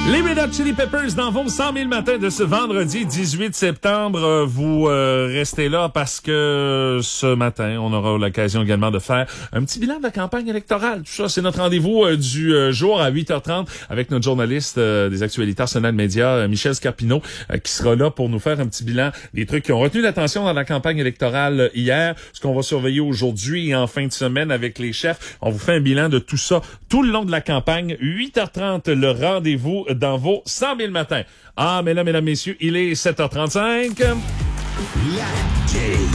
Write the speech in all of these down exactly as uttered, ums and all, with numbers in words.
Les Red Hot Chili Peppers dans vos cent mille matins de ce vendredi dix-huit septembre. Vous euh, restez là parce que ce matin, on aura l'occasion également de faire un petit bilan de la campagne électorale. Tout ça, c'est notre rendez-vous euh, du euh, jour à huit heures trente avec notre journaliste euh, des actualités Arsenal Média, euh, Michel Scarpino, euh, qui sera là pour nous faire un petit bilan des trucs qui ont retenu l'attention dans la campagne électorale euh, hier, ce qu'on va surveiller aujourd'hui et en fin de semaine avec les chefs. On vous fait un bilan de tout ça tout le long de la campagne. huit heures trente, le rendez-vous dans vos cent mille matins. Ah, mais là, mesdames, messieurs, il est sept heures trente-cinq. La game.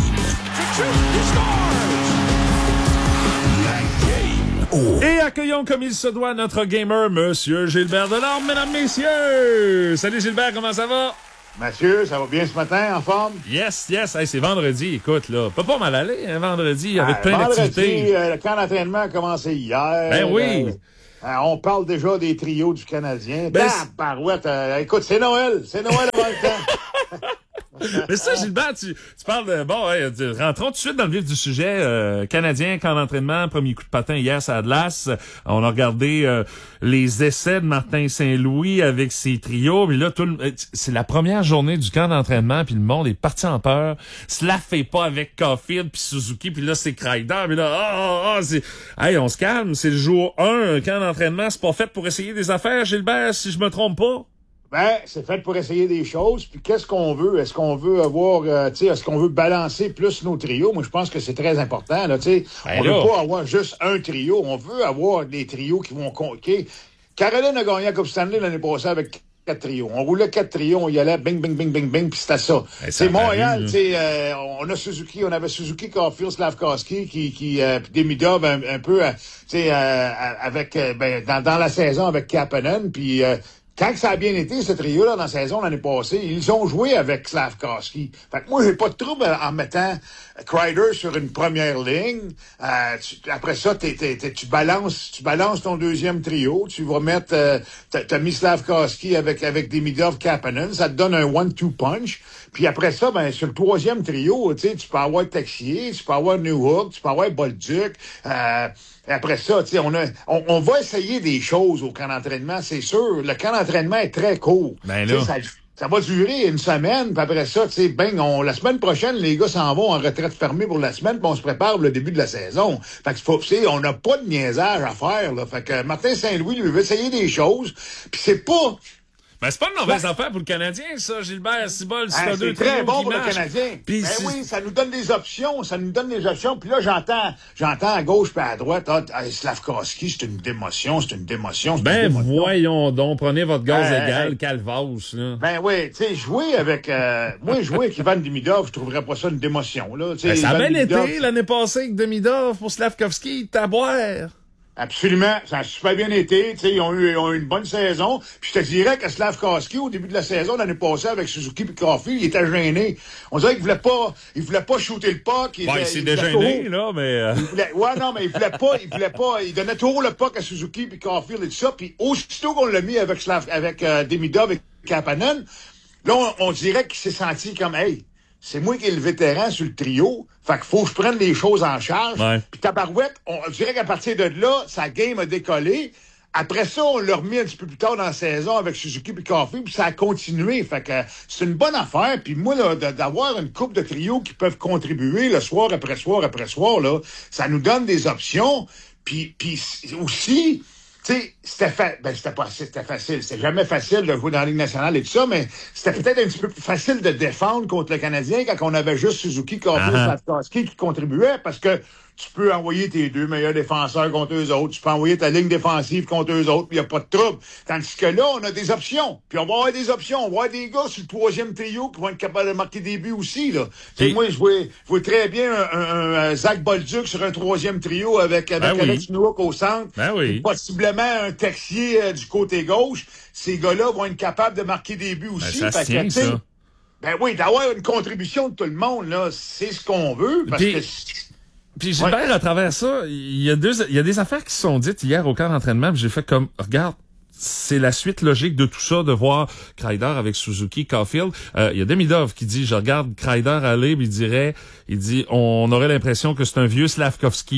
La game. Oh. Et accueillons comme il se doit notre gamer, Monsieur Gilbert Delorme, mesdames, messieurs. Salut Gilbert, comment ça va? Mathieu, ça va bien ce matin, en forme? Yes, yes. Hey, c'est vendredi, écoute, là. Peut pas mal aller, hein, vendredi, avec ah, plein vendredi, d'activités. Euh, le camp d'entraînement a commencé hier. Ben oui. Euh, euh, on parle déjà des trios du Canadien. Ben, Tabarouette, euh, écoute, c'est Noël. C'est Noël avant le temps. Mais ça, Gilbert, tu, tu parles de... Bon, ouais, rentrons tout de suite dans le vif du sujet. Euh, Canadien, camp d'entraînement, premier coup de patin hier, ça Atlas. On a regardé euh, les essais de Martin Saint-Louis avec ses trios. Mais là, tout le, c'est la première journée du camp d'entraînement, puis le monde est parti en peur. Cela fait pas avec Caulfield puis Suzuki, puis là, c'est Kreider. Mais là, ah, ah, ah, c'est... Hey, on se calme, c'est le jour un, un camp d'entraînement. C'est pas fait pour essayer des affaires, Gilbert, si je me trompe pas. Ben, c'est fait pour essayer des choses. Puis qu'est-ce qu'on veut? Est-ce qu'on veut avoir, euh, tu sais, est-ce qu'on veut balancer plus nos trios? Moi, je pense que c'est très important. Là, tu sais, ben on là. veut pas avoir juste un trio. On veut avoir des trios qui vont compter. Caroline a gagné la Coupe Stanley l'année passée avec quatre trios. On roulait quatre trios, on y allait, bing, bing, bing, bing, bing, puis c'était ça. Ben, c'est Montréal, vu, tu sais, euh, on a Suzuki, on avait Suzuki, Caulfield, Slavkovski, qui, qui, euh, puis Demidov un, un peu, euh, tu sais, euh, avec, euh, ben, dans, dans la saison avec Kapanen, puis. Euh, Quand ça a bien été, ce trio-là, dans la saison l'année passée, ils ont joué avec Slavkovski. Fait que moi, j'ai pas de trouble en mettant Kreider sur une première ligne. Euh, tu, après ça, t'es, t'es, t'es, tu balances tu balances ton deuxième trio. Tu vas mettre... Euh, t'as, t'as mis Slavkovski avec, avec Demidov, Kapanen. Ça te donne un one-two punch. Puis après ça, ben sur le troisième trio, tu sais, tu peux avoir Texier, tu peux avoir Newhook, tu peux avoir Bolduc. Euh, après ça, tu sais, on, a, on, on va essayer des choses au camp d'entraînement, c'est sûr. Le camp d'entraînement est très court. Ben là. Ça, ça va durer une semaine, puis après ça, tu sais, ben, on, la semaine prochaine, les gars s'en vont en retraite fermée pour la semaine, puis on se prépare pour le début de la saison. Fait que faut, tu sais, on n'a pas de niaisage à faire, là. Fait que Martin Saint-Louis, lui, veut essayer des choses, puis c'est pas... Ben, c'est pas une mauvaise ouais. affaire pour le Canadien, ça, Gilbert. Si bol, si hein, t'as deux c'est très bon qui pour marchent. le Canadien. Puis ben c'est... oui, ça nous donne des options. Ça nous donne des options. Puis là, j'entends, j'entends à gauche puis à droite, ah, Slavkovski, c'est une démotion, c'est une démotion. C'est ben une démotion. Voyons donc, prenez votre gaz ben, égal, hey. Calvados, là. Ben oui, tu sais, jouer avec, euh, moi, jouer avec Ivan Demidov, je trouverais pas ça une démotion, là. Ben, ça a bien Demidov, été l'année passée avec Demidov pour Slavkovski, t'as à boire. Absolument, ça a super bien été. T'sais, ils ont eu, ils ont eu une bonne saison. Puis je te dirais que Slavkovski, au début de la saison l'année passée avec Suzuki et Caulfield, il était gêné. On dirait qu'il voulait pas, il voulait pas shooter le puck. Il, ouais, était, il s'est il dégêné, là, mais. Euh... Il voulait, ouais, non, mais il voulait pas, il voulait pas, il donnait toujours le puck à Suzuki puis Caulfield et tout ça. Puis aussitôt qu'on l'a mis avec Slav, avec euh, Demidov et Kapanen, là, on, on dirait qu'il s'est senti comme, hey. C'est moi qui est le vétéran sur le trio. Fait qu'il faut que je prenne les choses en charge. Ouais. Puis tabarouette, on je dirais qu'à partir de là, sa game a décollé. Après ça, on l'a remis un petit peu plus tard dans la saison avec Suzuki puis Caulfield, puis ça a continué. Fait que c'est une bonne affaire. Puis moi, là, d'avoir une couple de trios qui peuvent contribuer le soir après soir après soir, là, ça nous donne des options. Puis, puis aussi... Tu sais, c'était fa... ben, c'était pas c'était facile. C'était jamais facile de jouer dans la Ligue nationale et tout ça, mais c'était peut-être un petit peu plus facile de défendre contre le Canadien quand on avait juste Suzuki, Caulfield, Slavkovski qui contribuaient parce que tu peux envoyer tes deux meilleurs défenseurs contre eux autres, tu peux envoyer ta ligne défensive contre eux autres, puis il n'y a pas de trouble. Tandis que là, on a des options. Puis on va avoir des options. On va avoir des gars sur le troisième trio qui vont être capables de marquer des buts aussi, là. Et... moi, je vois, je vois très bien un, un, un Zach Bolduc sur un troisième trio avec, avec ben Alex oui. Newhook au centre. Ben oui. Possiblement un Texier euh, du côté gauche. Ces gars-là vont être capables de marquer des buts aussi. Ben, ça fait tient, que, ça. Ben oui, d'avoir une contribution de tout le monde, là, c'est ce qu'on veut. Parce Puis... que... Puis Gilbert, ouais. à travers ça, il y a deux, il y a des affaires qui se sont dites hier au camp d'entraînement, puis j'ai fait comme, regarde, c'est la suite logique de tout ça, de voir Kreider avec Suzuki, Caulfield. Euh, il y a Demidov qui dit, je regarde Kreider aller, puis il dirait, il dit, on aurait l'impression que c'est un vieux Slavkovski.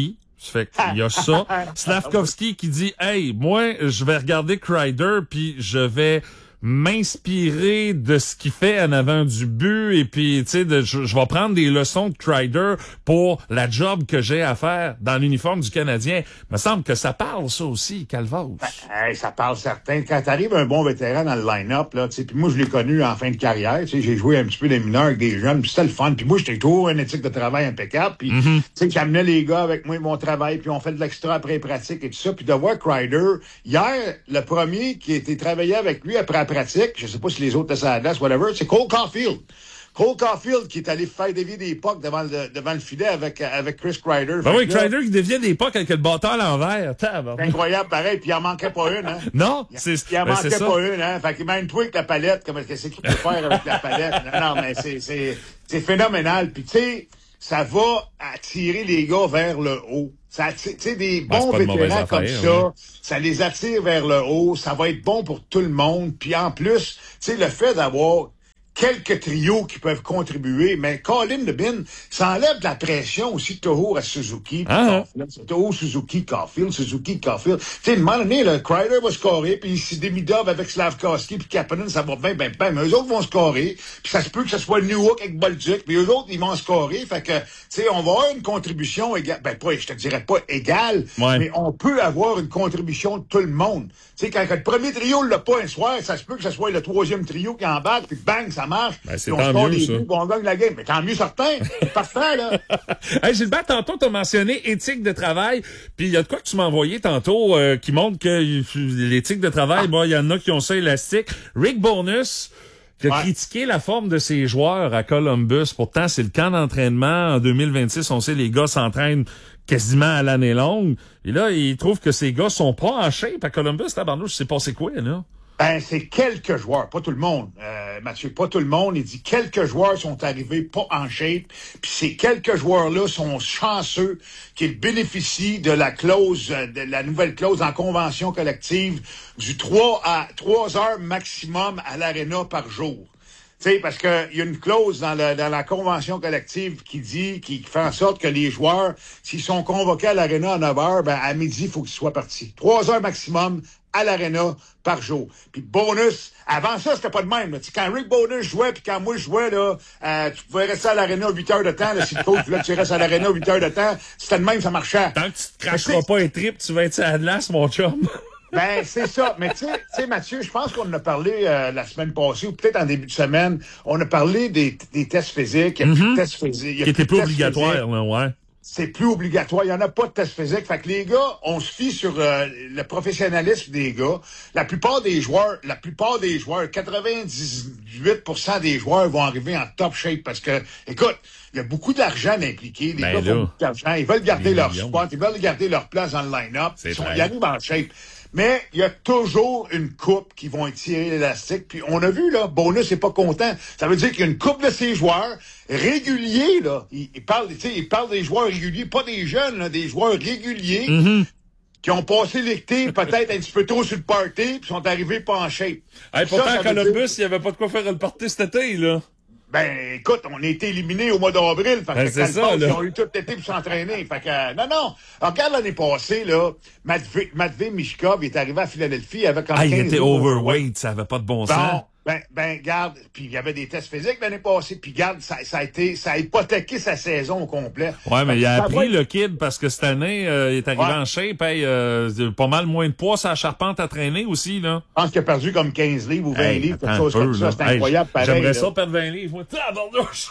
Fait qu'il y a ça. Slavkovski qui dit, hey, moi, je vais regarder Kreider puis je vais m'inspirer de ce qu'il fait en avant du but et puis tu sais de, je, je vais prendre des leçons de Kreider pour la job que j'ai à faire dans l'uniforme du Canadien. Il me semble que ça parle ça aussi, Calvados. Ben, hey, ça parle certain. Quand t'arrives un bon vétéran dans le line-up, là, tu sais, puis moi je l'ai connu en fin de carrière, tu sais, j'ai joué un petit peu des mineurs avec des jeunes, puis c'était le fun. Puis moi j'étais toujours une éthique de travail impeccable, puis Mm-hmm. tu sais j'amenais les gars avec moi mon travail, puis on fait de l'extra après pratique et tout ça, puis de voir Kreider hier, le premier qui était travaillé avec lui après la pratique, je sais pas si les autres étaient à la glace, whatever, c'est Cole Caulfield. Cole Caulfield qui est allé faire dévier des pucks devant le, devant le filet avec, avec Chris Kreider. Ben oui, Kreider qui devient des pucks avec le bâton à l'envers. C'est incroyable, pareil, puis il en manquait pas une, hein. Non, il, c'est il en ben manquait c'est pas une, hein. Fait qu'il m'a une tweak la palette, comme qu'est-ce qu'il peut faire avec la palette. Non, non, mais c'est, c'est, c'est phénoménal. Puis tu sais, ça va attirer les gars vers le haut. Ça attire, tu sais, des bons ben, de vétérans comme affaire, ça, ouais. ça les attire vers le haut. Ça va être bon pour tout le monde. Puis en plus, tu sais, le fait d'avoir quelques trios qui peuvent contribuer, mais Colin Dubin, ça enlève de la pression aussi de Toho à Suzuki. Ah, Toho, Suzuki, Caulfield, Suzuki, Caulfield. Tu sais, à un moment donné, le Kreider va scorer, puis si Demidov avec Slavkovski, puis Kapanen, ça va bien, bien, bien. Mais eux autres vont scorer, puis ça se peut que ce soit Newhook avec Bolduc, puis eux autres, ils vont scorer. Fait que, tu sais, on va avoir une contribution égale. Ben, pas, je te dirais pas égale, ouais. mais on peut avoir une contribution de tout le monde. Tu sais, quand, quand le premier trio l'a pas un soir, ça se peut que ce soit le troisième trio qui embarque, puis bang, ça marche. Ben, c'est on tant mieux, ça. Buts, on gagne la game. Mais tant mieux, certain. Parfait, là. Hey, Gilbert, tantôt, t'as mentionné éthique de travail, puis il y a de quoi que tu m'as envoyé tantôt euh, qui montre que l'éthique de travail, bon, il y en a qui ont ça élastique. Rick Bonus, qui a Ouais. critiqué la forme de ses joueurs à Columbus. Pourtant, c'est le camp d'entraînement. En deux mille vingt-six, on sait, les gars s'entraînent quasiment à l'année longue. Et là, il trouve que ces gars sont pas en shape à Columbus. Tabarnouche, c'est passé quoi, là? Ben, c'est quelques joueurs, pas tout le monde, euh, Mathieu, pas tout le monde. Il dit quelques joueurs sont arrivés pas en shape, puis ces quelques joueurs-là sont chanceux qu'ils bénéficient de la clause, de la nouvelle clause en convention collective du trois à trois heures maximum à l'aréna par jour. Tu sais, parce que il y a une clause dans, le, dans la convention collective qui dit, qui fait en sorte que les joueurs, s'ils sont convoqués à l'aréna à neuf heures, ben à midi, il faut qu'ils soient partis. Trois heures maximum à l'aréna par jour. Puis Bonus, avant ça, c'était pas de même. Là. Quand Rick Bonus jouait, puis quand moi je jouais, là, euh, tu pouvais rester à l'aréna huit heures de temps. Là, si le coach voulait que tu restes à l'aréna huit heures de temps, c'était de même, ça marchait. Tant que tu te cracheras pas un trip, tu vas être à glace, mon chum. Ben, c'est ça. Mais tu sais, Mathieu, je pense qu'on en a parlé euh, la semaine passée, ou peut-être en début de semaine, on a parlé des, des tests physiques. Il y a plus de tests physiques. Qui était plus obligatoire, là, ouais. C'est plus obligatoire. Il n'y en a pas de test physique. Fait que les gars, on se fie sur euh, le professionnalisme des gars. La plupart des joueurs, la plupart des joueurs, quatre-vingt-dix-huit pour cent des joueurs vont arriver en top shape parce que, écoute, il y a beaucoup d'argent impliqué. Les ben gars là, font beaucoup d'argent. Ils veulent garder des leur millions. spot. Ils veulent garder leur place dans le line-up. Ils, sont, vrai. ils arrivent en shape. Mais il y a toujours une coupe qui vont étirer l'élastique. Puis on a vu, là, Bonus n'est pas content. Ça veut dire qu'il y a une coupe de ces joueurs réguliers, là. Il, il parle, tu sais, il parle des joueurs réguliers, pas des jeunes, là, des joueurs réguliers Mm-hmm. qui ont passé l'été peut-être un petit peu trop sur le party puis sont arrivés pas en shape. Hey, Ça, pourtant, ça à veut Columbus, dire- il y avait pas de quoi faire le party cet été, là. Ben, écoute, on a été éliminés au mois d'avril. Fait Ben, que c'est Calpas, ça, là. ils ont eu tout l'été pour s'entraîner. Fait que, euh, non, non. Alors, regarde l'année passée, là, Matvey, Matvey Mishkov, il est arrivé à Philadelphie avec comme Ah, il quinze était livres overweight, ça avait pas de bon Bon, sens. ben, ben, garde, puis il y avait des tests physiques l'année passée, puis garde, ça, ça a été, ça a hypothéqué sa saison au complet. Ouais, mais il a Ça appris va- le kid parce que cette année, euh, il est arrivé Ouais. en shape, hey, euh, pas mal moins de poids sur la charpente à traîner aussi, là. Je pense qu'il a perdu comme quinze livres ou vingt Hey, livres, quelque attends chose un peu, comme ça. là. C'est Hey, incroyable, pareil. J'aimerais là. ça perdre vingt livres, moi. Tabarnouche!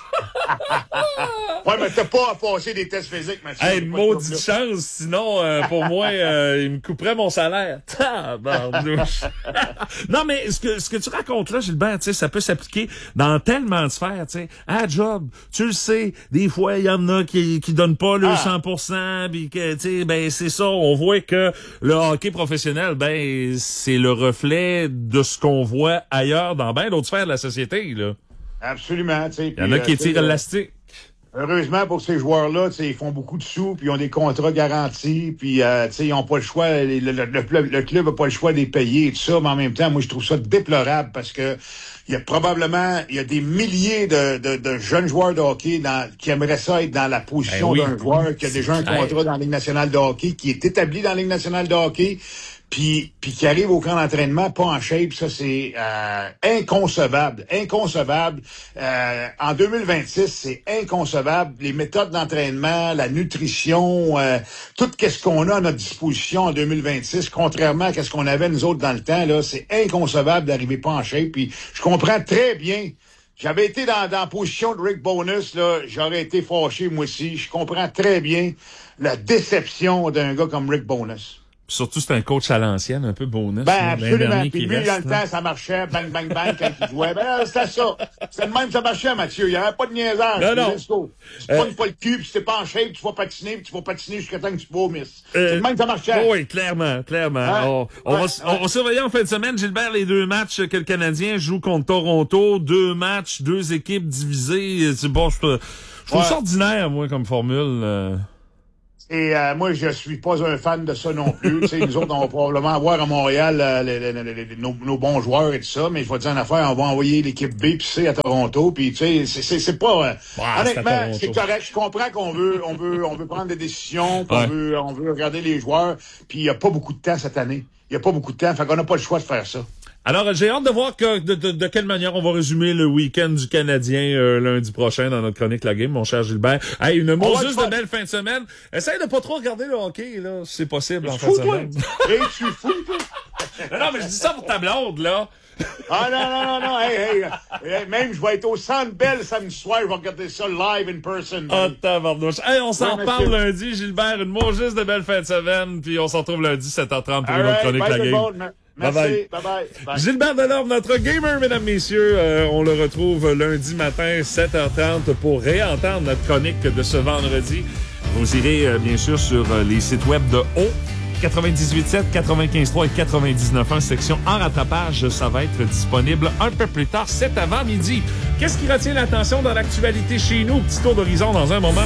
Ouais, mais t'as pas à passer des tests physiques, Mathieu. Hey, C'est pas maudite ce trouble-là. chance, sinon, euh, pour moi, euh, il me couperait mon salaire. Tabarnouche! Non, mais ce que, ce que tu racontes là, Gilbert, tu sais, ça peut s'appliquer dans tellement de sphères, tu sais. À job, tu le sais, des fois, il y en a qui, qui donnent pas le Ah. cent pour cent, pis que, tu sais, ben, c'est ça, on voit que le hockey professionnel, ben, c'est le reflet de ce qu'on voit ailleurs dans ben d'autres sphères de la société, là. Absolument, tu sais. Il y en a qui étirent l'élastique. Heureusement pour ces joueurs-là, ils font beaucoup de sous, puis ils ont des contrats garantis, puis euh, ils n'ont pas le choix, le, le, le, le club n'a pas le choix de les payer et tout ça, mais en même temps, moi, je trouve ça déplorable parce que il y a probablement, il y a des milliers de, de, de jeunes joueurs de hockey dans, qui aimeraient ça être dans la position ben oui. d'un joueur qui a déjà un contrat dans la Ligue nationale de hockey, qui est établi dans la Ligue nationale de hockey, puis puis qui arrive au camp d'entraînement pas en shape. Ça, c'est euh, inconcevable. Inconcevable. Euh, en deux mille vingt-six, c'est inconcevable. Les méthodes d'entraînement, la nutrition, euh, tout ce qu'on a à notre disposition en deux mille vingt-six, contrairement à ce qu'on avait nous autres dans le temps, là, c'est inconcevable d'arriver pas en shape. Puis je comprends très bien. J'avais été dans, dans la position de Rick Bowness, là, j'aurais été fâché moi aussi. Je comprends très bien la déception d'un gars comme Rick Bowness. Surtout, c'est un coach à l'ancienne, un peu bonus. Ben, absolument. Puis lui, dans le temps, ça marchait, bang, bang, bang, quand il jouait. Ben, c'était ça. C'était le même, ça marchait, Mathieu. Il n'y avait pas de niaisage. Non, non. Tu te pognes pas le cul, puis si t'es pas en shape, tu vas patiner, puis tu vas patiner jusqu'à temps que tu vomisses. Euh, c'est le même, ça marchait. Oui, clairement, clairement. Hein? On, on, ouais, va, ouais. on va surveiller en fin de semaine, Gilbert, les deux matchs que le Canadien joue contre Toronto. Deux matchs, deux équipes divisées. C'est bon, je trouve ouais. ça ordinaire, moi, comme formule. Euh... Et euh, moi, je suis pas un fan de ça non plus. Nous autres, on va probablement avoir à Montréal euh, les, les, les, les, nos, nos bons joueurs et tout ça, mais je vais te dire une affaire, on va envoyer l'équipe B puis C à Toronto, puis tu sais, c'est, c'est, c'est pas... Euh, ouais, honnêtement, c'est, c'est correct. Je comprends qu'on veut on veut, on veut prendre des décisions, qu'on ouais. veut, on veut regarder les joueurs, puis il y a pas beaucoup de temps cette année. Il y a pas beaucoup de temps, fait qu'on n'a pas le choix de faire ça. Alors, j'ai hâte de voir que, de, de, de quelle manière on va résumer le week-end du Canadien euh, lundi prochain dans notre chronique La Game, mon cher Gilbert. Hey, une mot juste de belle fin de semaine. Essaye de pas trop regarder le hockey, là, si c'est possible, en fin de semaine. Hey, tu es fou, toi! non, non, mais je dis ça pour ta blonde, là. Ah non, non, non, non, hey, hey, hey, même je vais être au Centre Bell samedi soir, je vais regarder ça live in person. Ah, oh, tabarnouche. Hey, on s'en ouais, reparle lundi, Gilbert, une mot juste de belle fin de semaine, puis on se retrouve lundi sept heures trente pour All une autre right, chronique La Game. Bon, merci, bye bye. Bye bye. Bye. Gilbert Delorme, notre gamer, mesdames, messieurs, euh, on le retrouve lundi matin, sept heures trente, pour réentendre notre chronique de ce vendredi. Vous irez, euh, bien sûr, sur euh, les sites web de O. quatre-vingt-dix-huit sept, quatre-vingt-quinze trois et quatre-vingt-dix-neuf un, section en rattrapage. Ça va être disponible un peu plus tard, cet avant-midi. Qu'est-ce qui retient l'attention dans l'actualité chez nous? Petit tour d'horizon dans un moment.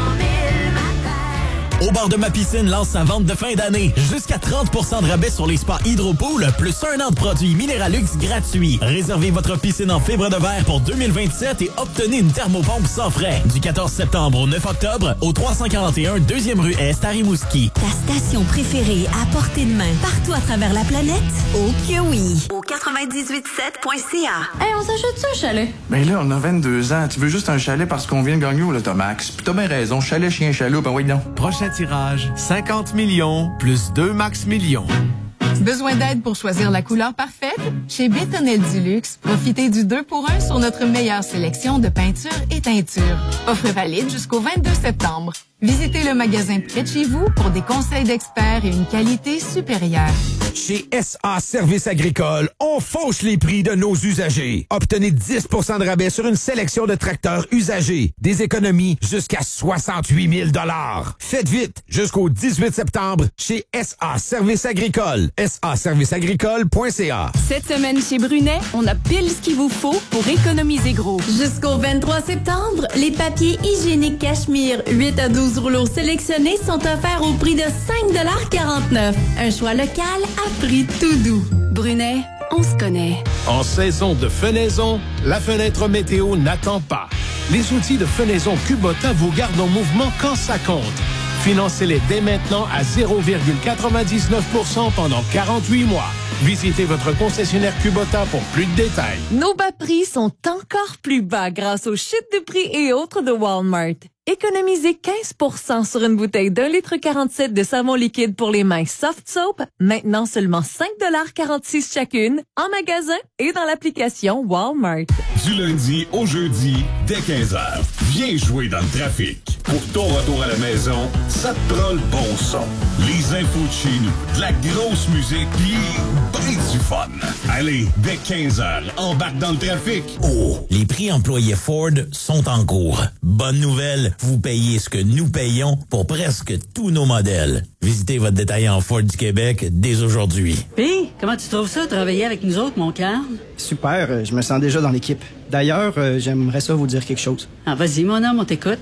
Au bar de ma piscine lance sa vente de fin d'année. Jusqu'à trente pour cent de rabais sur les spas Hydropool, plus un an de produits Minéralux gratuits. Réservez votre piscine en fibre de verre pour deux mille vingt-sept et obtenez une thermopompe sans frais. Du quatorze septembre au neuf octobre, au trois cent quarante et un deuxième rue Est à Rimouski. Ta station préférée à portée de main, partout à travers la planète? Oh que oui! Au quatre-vingt-dix-huit sept point c a. Hey, on s'achète-tu un chalet? Ben là, on a vingt-deux ans. Tu veux juste un chalet parce qu'on vient de gagner au Lotomax. Puis t'as bien raison. Chalet, chien, chaloup, ben oui, non. Prochain tirage, cinquante millions plus deux max millions. Besoin d'aide pour choisir la couleur parfaite? Chez Bétonnel du Luxe, profitez du deux pour un sur notre meilleure sélection de peintures et teintures. Offre valide jusqu'au vingt-deux septembre. Visitez le magasin près de chez vous pour des conseils d'experts et une qualité supérieure. Chez S A Services Agricoles, on fauche les prix de nos usagers. Obtenez dix pour cent de rabais sur une sélection de tracteurs usagés. Des économies jusqu'à soixante-huit mille dollars. Faites vite jusqu'au dix-huit septembre chez S A Services Agricoles. S A services agricoles point c a. Cette semaine chez Brunet, on a pile ce qu'il vous faut pour économiser gros. Jusqu'au vingt-trois septembre, les papiers hygiéniques Cachemire huit à douze rouleaux sélectionnés sont offerts au prix de cinq quarante-neuf. Un choix local à prix tout doux. Brunet, on se connaît. En saison de fenaison, la fenêtre météo n'attend pas. Les outils de fenaison Kubota vous gardent en mouvement quand ça compte. Financez-les dès maintenant à zéro virgule quatre-vingt-dix-neuf pour cent pendant quarante-huit mois. Visitez votre concessionnaire Kubota pour plus de détails. Nos bas prix sont encore plus bas grâce aux chutes de prix et autres de Walmart. Économisez quinze pour cent sur une bouteille d'un litre quarante-sept de savon liquide pour les mains Soft Soap, maintenant seulement cinq quarante-six chacune, en magasin et dans l'application Walmart. Du lundi au jeudi, dès quinze heures, viens jouer dans le trafic. Pour ton retour à la maison, ça te prend le bon son. Les infos de chez nous, de la grosse musique, pis ben du fun. Allez, dès quinze heures, embarque dans le trafic. Oh, les prix employés Ford sont en cours. Bonne nouvelle, vous payez ce que nous payons pour presque tous nos modèles. Visitez votre détaillant Ford du Québec dès aujourd'hui. Puis, comment tu trouves ça, travailler avec nous autres, mon cœur? Super, je me sens déjà dans l'équipe. D'ailleurs, euh, j'aimerais ça vous dire quelque chose. Ah, vas-y, mon homme, on t'écoute.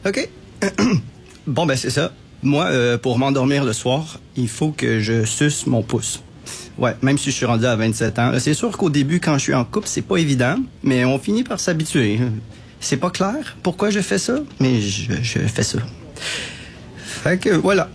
OK. Bon, ben c'est ça. Moi, euh, pour m'endormir le soir, il faut que je suce mon pouce. Ouais, même si je suis rendu à vingt-sept ans. C'est sûr qu'au début, quand je suis en couple, c'est pas évident, mais on finit par s'habituer. C'est pas clair pourquoi je fais ça, mais je, je fais ça. Fait que voilà.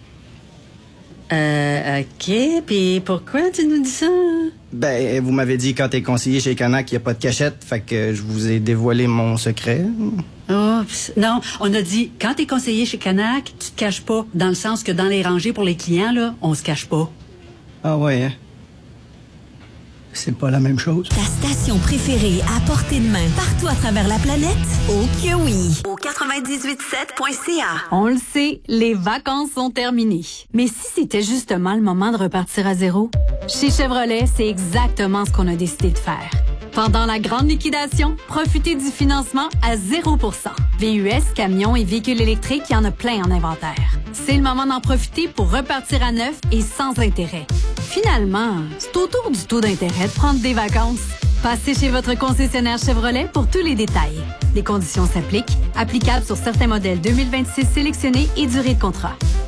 Euh, OK. Puis pourquoi tu nous dis ça? Ben, vous m'avez dit quand t'es conseiller chez Canac qu'il n'y a pas de cachette, fait que je vous ai dévoilé mon secret. Oh, non, on a dit, quand t'es conseiller chez Canac, tu te caches pas, dans le sens que dans les rangées pour les clients, là, on se cache pas. Ah ouais, hein? C'est pas la même chose. Ta station préférée à portée de main partout à travers la planète? Oh que oui! Au quatre-vingt-dix-huit sept point c a. On le sait, les vacances sont terminées. Mais si c'était justement le moment de repartir à zéro? Chez Chevrolet, c'est exactement ce qu'on a décidé de faire. Pendant la grande liquidation, profitez du financement à zéro pour cent. V U S, camions et véhicules électriques, il y en a plein en inventaire. C'est le moment d'en profiter pour repartir à neuf et sans intérêt. Finalement, c'est autour du taux d'intérêt de prendre des vacances. Passez chez votre concessionnaire Chevrolet pour tous les détails. Les conditions s'appliquent, applicables sur certains modèles deux mille vingt-six sélectionnés et durée de contrat.